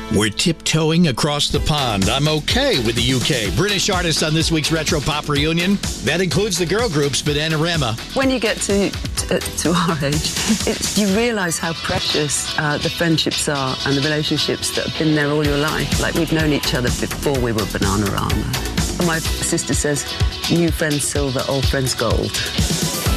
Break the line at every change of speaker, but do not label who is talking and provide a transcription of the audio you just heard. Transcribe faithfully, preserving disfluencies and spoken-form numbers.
We're tiptoeing across the pond. I'm okay with the U K. British artists on this week's Retro Pop Reunion. That includes the girl groups, Bananarama.
When you get to to, to our age, it's, you realise how precious uh, the friendships are and the relationships that have been there all your life. Like, we've known each other before we were Bananarama. My sister says, new friends silver, old friends gold.